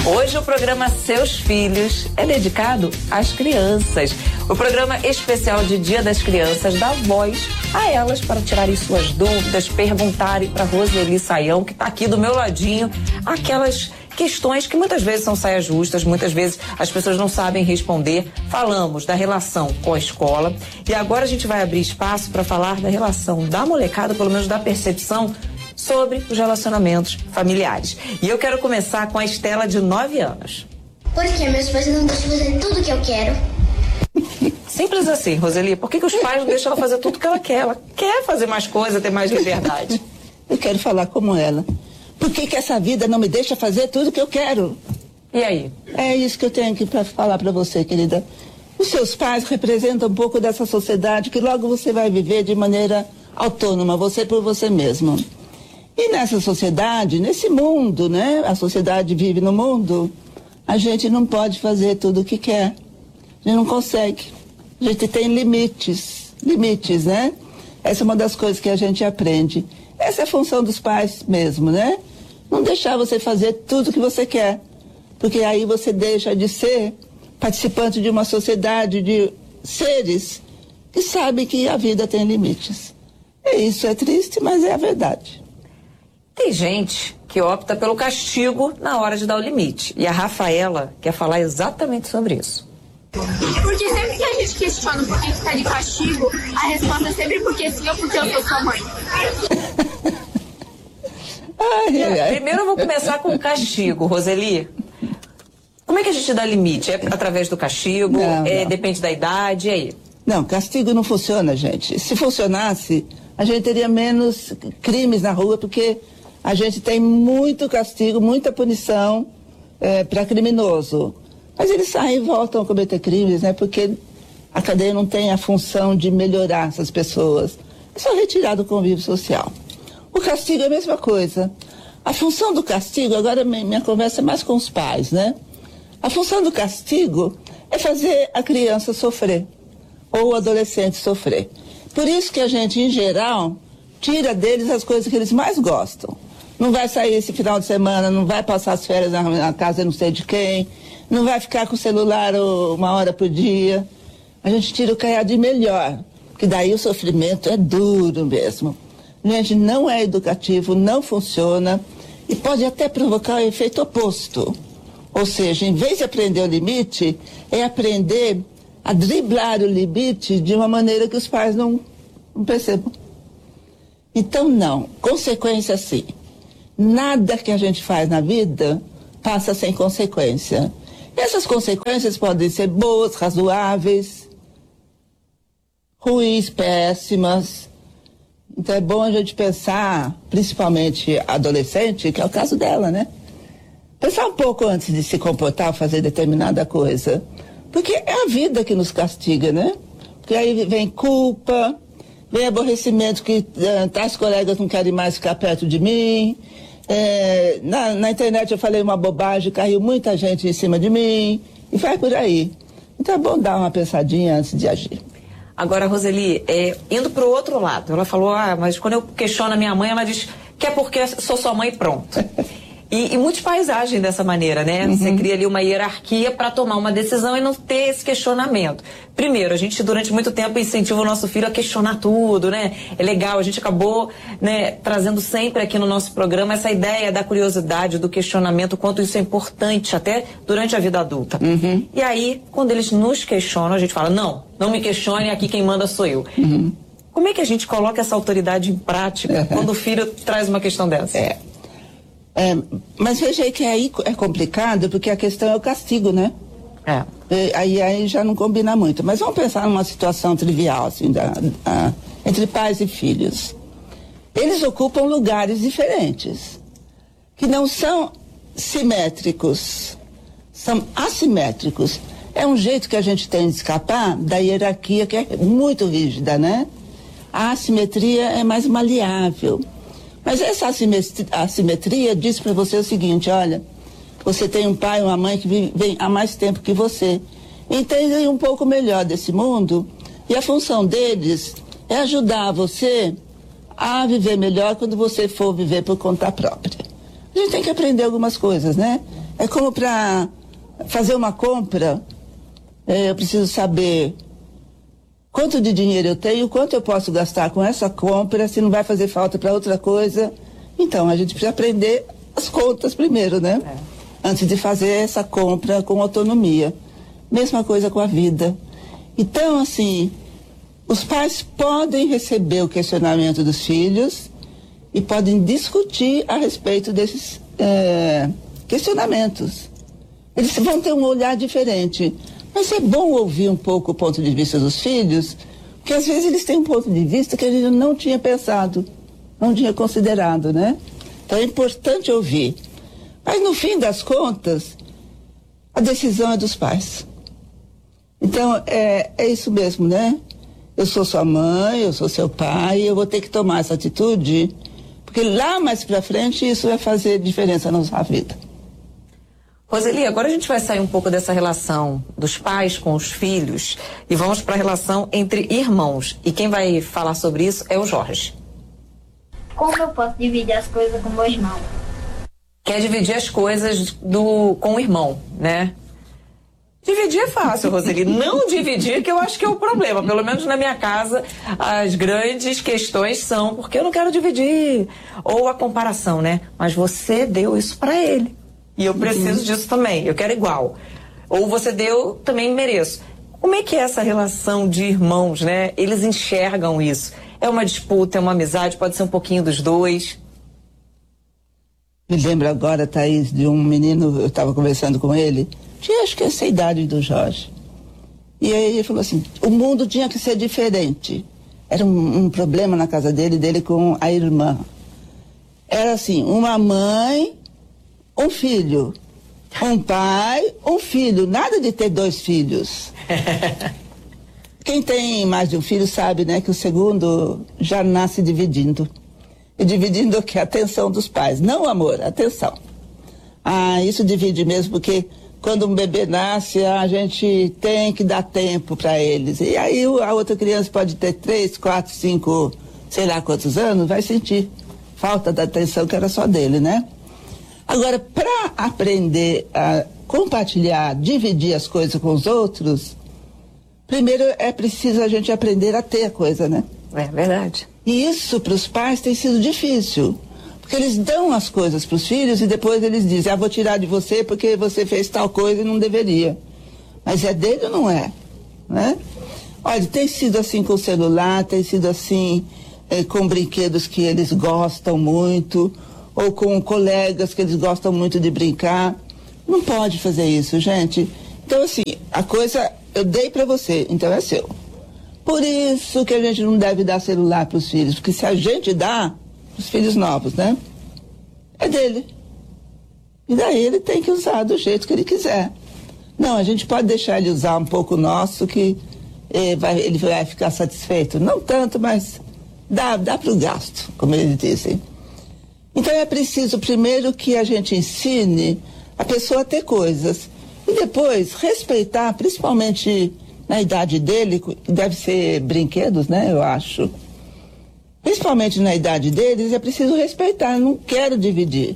Hoje o programa Seus Filhos é dedicado às crianças. O programa especial de Dia das Crianças dá voz a elas para tirarem suas dúvidas, perguntarem para Roseli Saião, que está aqui do meu ladinho, aquelas questões que muitas vezes são saias justas, muitas vezes as pessoas não sabem responder. Falamos da relação com a escola e agora a gente vai abrir espaço para falar da relação da molecada, pelo menos da percepção sobre os relacionamentos familiares. E eu quero começar com a Estela, de 9 anos. Por que meus pais não deixam fazer tudo o que eu quero? Simples assim, Roseli. Por que os pais não deixam ela fazer tudo o que ela quer? Ela quer fazer mais coisa, ter mais liberdade. Eu quero falar como ela. Por que essa vida não me deixa fazer tudo o que eu quero? E aí? É isso que eu tenho aqui para falar para você, querida. Os seus pais representam um pouco dessa sociedade que logo você vai viver de maneira autônoma, você por você mesmo. E nessa sociedade, nesse mundo, né? A sociedade vive no mundo. A gente não pode fazer tudo o que quer. A gente não consegue. A gente tem limites, né? Essa é uma das coisas que a gente aprende. Essa é a função dos pais mesmo, né? Não deixar você fazer tudo o que você quer. Porque aí você deixa de ser participante de uma sociedade de seres que sabem que a vida tem limites. E isso é triste, mas é a verdade. Tem gente que opta pelo castigo na hora de dar o limite. E a Rafaela quer falar exatamente sobre isso. Porque sempre que a gente questiona por que tá de castigo, a resposta é sempre porque sim ou porque eu sou sua mãe. Primeiro eu vou começar com o castigo, Roseli. Como é que a gente dá limite? É através do castigo? Não. Depende da idade? E aí? Não, castigo não funciona, gente. Se funcionasse, a gente teria menos crimes na rua, porque a gente tem muito castigo, muita punição para criminoso. Mas eles saem e voltam a cometer crimes, né? Porque a cadeia não tem a função de melhorar essas pessoas. É só retirar do convívio social. O castigo é a mesma coisa. A função do castigo, agora minha conversa é mais com os pais, né? A função do castigo é fazer a criança sofrer, ou o adolescente sofrer. Por isso que a gente, em geral, tira deles as coisas que eles mais gostam. Não vai sair esse final de semana, não vai passar as férias na casa não sei de quem, não vai ficar com o celular 1 hora por dia. A gente tira o que é de melhor, que daí o sofrimento é duro mesmo. Gente, não é educativo, não funciona e pode até provocar o efeito oposto. Ou seja, em vez de aprender o limite, é aprender a driblar o limite de uma maneira que os pais não percebam. Então, não. Consequência, sim. Nada que a gente faz na vida passa sem consequência. E essas consequências podem ser boas, razoáveis, ruins, péssimas. Então é bom a gente pensar, principalmente adolescente, que é o caso dela, né? Pensar um pouco antes de se comportar, fazer determinada coisa. Porque é a vida que nos castiga, né? Porque aí vem culpa, vem aborrecimento que tais colegas não querem mais ficar perto de mim. Na internet eu falei uma bobagem, caiu muita gente em cima de mim. E vai por aí. Então é bom dar uma pensadinha antes de agir. Agora, Roseli, indo para o outro lado, ela falou, mas quando eu questiono a minha mãe, ela diz que é porque sou sua mãe e pronto. E muitos pais agem dessa maneira, né? Uhum. Você cria ali uma hierarquia para tomar uma decisão e não ter esse questionamento. Primeiro, a gente durante muito tempo incentiva o nosso filho a questionar tudo, né? É legal, a gente acabou, né, trazendo sempre aqui no nosso programa essa ideia da curiosidade, do questionamento, o quanto isso é importante até durante a vida adulta. Uhum. E aí, quando eles nos questionam, a gente fala, não me questione, aqui quem manda sou eu. Uhum. Como é que a gente coloca essa autoridade em prática quando o filho traz uma questão dessa? Mas veja aí que aí é complicado, porque a questão é o castigo, né? Aí já não combina muito. Mas vamos pensar numa situação trivial, assim, entre pais e filhos. Eles ocupam lugares diferentes, que não são simétricos, são assimétricos. É um jeito que a gente tem de escapar da hierarquia, que é muito rígida, né? A assimetria é mais maleável. Mas essa assimetria diz para você o seguinte, olha, você tem um pai e uma mãe que vivem há mais tempo que você, entendem um pouco melhor desse mundo, e a função deles é ajudar você a viver melhor quando você for viver por conta própria. A gente tem que aprender algumas coisas, né? É como para fazer uma compra, eu preciso saber quanto de dinheiro eu tenho, quanto eu posso gastar com essa compra, se não vai fazer falta para outra coisa. Então, a gente precisa aprender as contas primeiro, né? Antes de fazer essa compra com autonomia. Mesma coisa com a vida. Então, assim, os pais podem receber o questionamento dos filhos e podem discutir a respeito desses questionamentos. Eles vão ter um olhar diferente. Mas é bom ouvir um pouco o ponto de vista dos filhos, porque às vezes eles têm um ponto de vista que a gente não tinha pensado, não tinha considerado, né? Então é importante ouvir. Mas no fim das contas, a decisão é dos pais. Então é isso mesmo, né? Eu sou sua mãe, eu sou seu pai, eu vou ter que tomar essa atitude, porque lá mais pra frente isso vai fazer diferença na sua vida. Roseli, agora a gente vai sair um pouco dessa relação dos pais com os filhos e vamos para a relação entre irmãos. E quem vai falar sobre isso é o Jorge. Como eu posso dividir as coisas com meu irmão? Quer dividir as coisas com o irmão, né? Dividir é fácil, Roseli. Não dividir, que eu acho que é o problema. Pelo menos na minha casa, as grandes questões são porque eu não quero dividir. Ou a comparação, né? Mas você deu isso para ele. E eu preciso disso também, eu quero igual. Ou você deu, também mereço. Como é que é essa relação de irmãos, né? Eles enxergam isso. É uma disputa, é uma amizade, pode ser um pouquinho dos dois. Me lembro agora, Thaís, de um menino, eu estava conversando com ele, tinha acho que essa idade do Jorge. E aí ele falou assim, o mundo tinha que ser diferente. Era um problema na casa dele com a irmã. Era assim, uma mãe, um filho, um pai, um filho, nada de ter 2 filhos. Quem tem mais de um filho sabe, né, que o segundo já nasce dividindo. E dividindo o quê? A atenção dos pais, não o amor, a atenção. Isso divide mesmo, porque quando um bebê nasce, a gente tem que dar tempo para eles. E aí a outra criança pode ter 3, 4, 5, sei lá quantos anos, vai sentir falta da atenção que era só dele, né? Agora, para aprender a compartilhar, dividir as coisas com os outros, primeiro é preciso a gente aprender a ter a coisa, né? É verdade. E isso para os pais tem sido difícil, porque eles dão as coisas para os filhos e depois eles dizem, vou tirar de você porque você fez tal coisa e não deveria. Mas é dele ou não é? Né? Olha, tem sido assim com o celular, tem sido assim com brinquedos que eles gostam muito, ou com colegas que eles gostam muito de brincar. Não pode fazer isso, gente. Então, assim, a coisa eu dei para você, então é seu. Por isso que a gente não deve dar celular para os filhos, porque se a gente dá, os filhos novos, né? É dele. E daí ele tem que usar do jeito que ele quiser. Não, a gente pode deixar ele usar um pouco o nosso, que ele vai ficar satisfeito. Não tanto, mas dá para o gasto, como eles dizem. Então é preciso primeiro que a gente ensine a pessoa a ter coisas e depois respeitar, principalmente na idade dele, que deve ser brinquedos, né, eu acho. Principalmente na idade deles, é preciso respeitar, não quero dividir.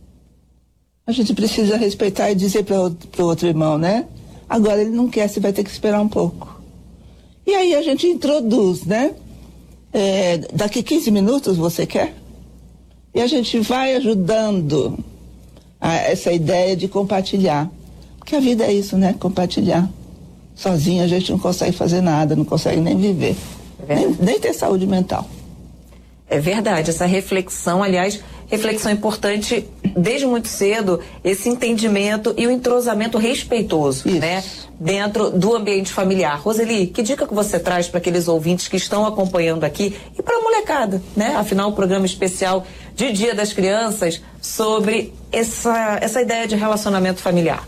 A gente precisa respeitar e dizer para o outro irmão, né? Agora ele não quer, você vai ter que esperar um pouco. E aí a gente introduz, né? Daqui 15 minutos você quer? E a gente vai ajudando essa ideia de compartilhar. Porque a vida é isso, né? Compartilhar. Sozinho a gente não consegue fazer nada, não consegue nem viver. Nem ter saúde mental. É verdade, essa reflexão, aliás, reflexão importante desde muito cedo, esse entendimento e o entrosamento respeitoso, né? Dentro do ambiente familiar. Roseli, que dica que você traz para aqueles ouvintes que estão acompanhando aqui e para a molecada, né? Afinal, o programa especial de Dia das Crianças sobre essa ideia de relacionamento familiar.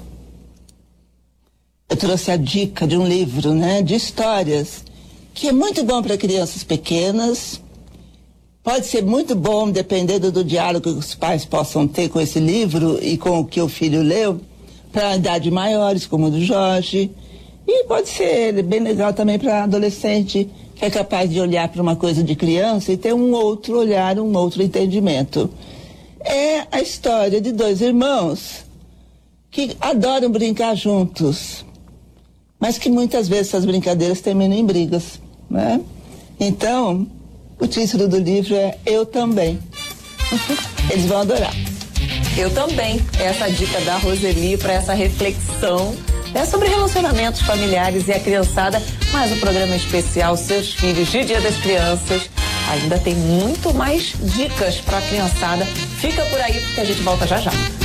Eu trouxe a dica de um livro, né? De histórias, que é muito bom para crianças pequenas. Pode ser muito bom, dependendo do diálogo que os pais possam ter com esse livro e com o que o filho leu, para idades maiores, como o do Jorge. E pode ser bem legal também para adolescente, que é capaz de olhar para uma coisa de criança e ter um outro olhar, um outro entendimento. É a história de 2 irmãos que adoram brincar juntos, mas que muitas vezes essas brincadeiras terminam em brigas, né? Então, o título do livro é Eu Também. Eles vão adorar. Eu também. Essa dica da Roseli para essa reflexão sobre relacionamentos familiares e a criançada, mas o programa especial Seus Filhos de Dia das Crianças ainda tem muito mais dicas para a criançada. Fica por aí porque a gente volta já já.